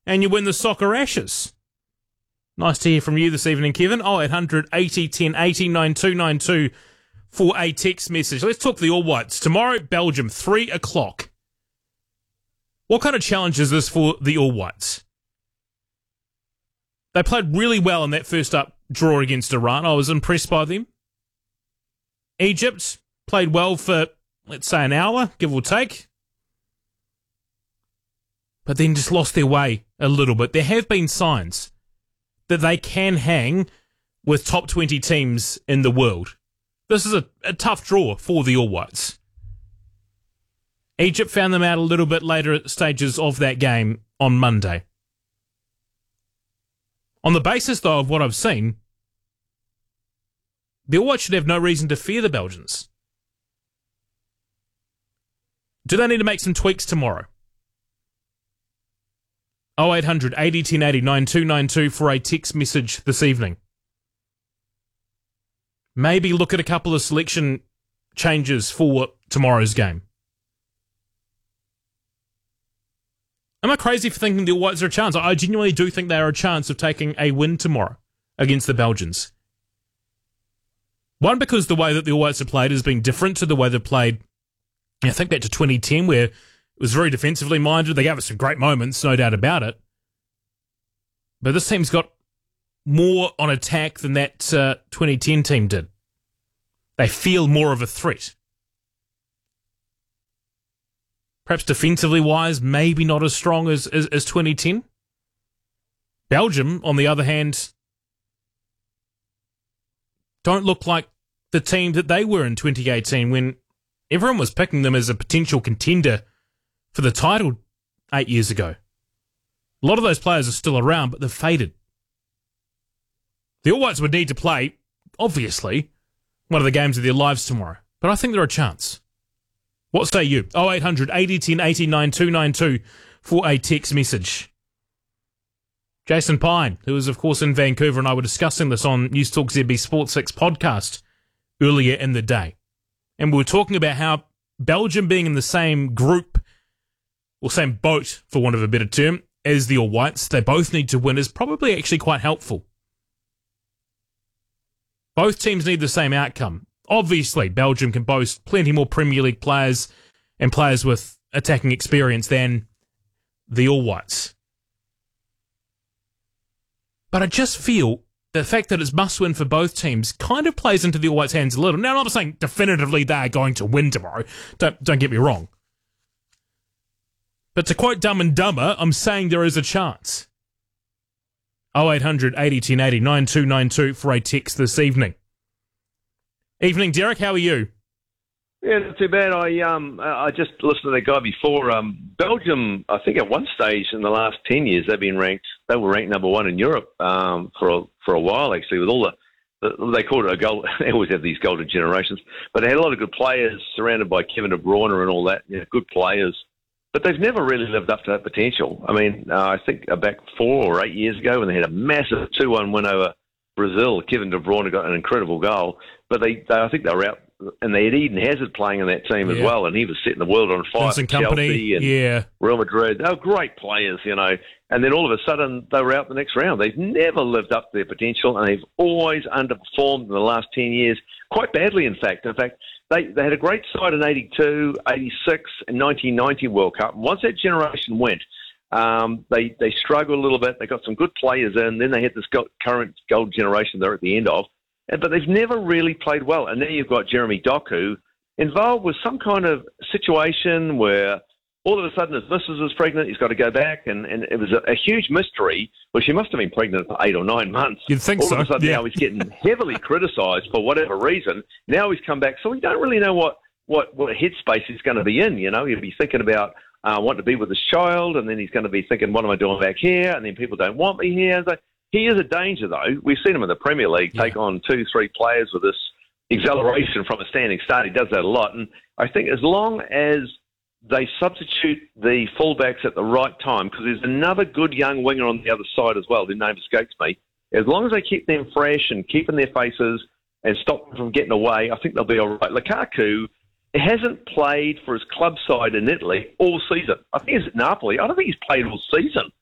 and you win the Soccer Ashes. Nice to hear from you this evening, Kevin. 0800 80 10 80 9292 for a text message. Let's talk the All Whites. Tomorrow, Belgium, 3 o'clock. What kind of challenge is this for the All Whites? They played really well in that first up draw against Iran. I was impressed by them. Egypt played well for, let's say, an hour, give or take. But then just lost their way a little bit. There have been signs that they can hang with top 20 teams in the world. This is a tough draw for the All Whites. Egypt found them out a little bit later at stages of that game on Monday. On the basis, though, of what I've seen, the All Whites should have no reason to fear the Belgians. Do they need to make some tweaks tomorrow? 0800 80 10 80 9292 for a text message this evening. Maybe look at a couple of selection changes for tomorrow's game. Am I crazy for thinking the All Whites are a chance? I genuinely do think they are a chance of taking a win tomorrow against the Belgians. One, because the way that the All Whites have played has been different to the way they played, I think back to 2010, where it was very defensively minded. They gave us some great moments, no doubt about it. But this team's got more on attack than that 2010 team did. They feel more of a threat. Perhaps defensively wise, maybe not as strong as 2010. Belgium, on the other hand, don't look like the team that they were in 2018 when everyone was picking them as a potential contender for the title 8 years ago. A lot of those players are still around, but they've faded. The All Whites would need to play, obviously, one of the games of their lives tomorrow, but I think they're a chance. What say you? 0800 80 10 80 9292 for a text message. Jason Pine, who is, of course, in Vancouver, and I were discussing this on News Talk ZB Sports 6 podcast earlier in the day. And we were talking about how Belgium being in the same group, or same boat, for want of a better term, as the All Whites, they both need to win, is probably actually quite helpful. Both teams need the same outcome. Obviously, Belgium can boast plenty more Premier League players and players with attacking experience than the All Whites. But I just feel the fact that it's must-win for both teams kind of plays into the All Whites' hands a little. Now, I'm not saying definitively they are going to win tomorrow. Don't get me wrong. But to quote Dumb and Dumber, I'm saying there is a chance. 0800 80 10 80 9292 for a text this evening. Evening, Derek. How are you? Yeah, not too bad. I just listened to that guy before. Belgium, I think at one stage in the last 10 years, they were ranked number one in Europe for a while, actually, with all they called it a gold. They always have these golden generations, but they had a lot of good players surrounded by Kevin De Bruyne and all that. Good players, but they've never really lived up to that potential. I mean, I think back 4 or 8 years ago when they had a massive 2-1 win over Brazil, Kevin De Bruyne got an incredible goal, but I think they were out. And they had Eden Hazard playing in that team as well, and he was setting the world on fire. Vincent Kompany, and Real Madrid. They were great players, and then all of a sudden they were out the next round. They've never lived up to their potential, and they've always underperformed in the last 10 years, quite badly, in fact. In fact, they had a great side in 82, 86, and 1990 World Cup. And once that generation went, they struggled a little bit. They got some good players in. Then they had this current gold generation they're at the end of. But they've never really played well. And now you've got Jeremy Doku involved with some kind of situation where all of a sudden his missus is pregnant, he's got to go back, and it was a huge mystery. Well, she must have been pregnant for 8 or 9 months. You'd think so. All of a sudden now he's getting heavily criticised for whatever reason. Now he's come back. So we don't really know what headspace he's going to be in. He'll be thinking about wanting to be with his child, and then he's going to be thinking, what am I doing back here? And then people don't want me here. So he is a danger, though. We've seen him in the Premier League take on 2-3 players with this acceleration from a standing start. He does that a lot. And I think as long as they substitute the fullbacks at the right time, because there's another good young winger on the other side as well, whose name escapes me, as long as they keep them fresh and keep in their faces and stop them from getting away, I think they'll be all right. Lukaku hasn't played for his club side in Italy all season. I think he's at Napoli. I don't think he's played all season.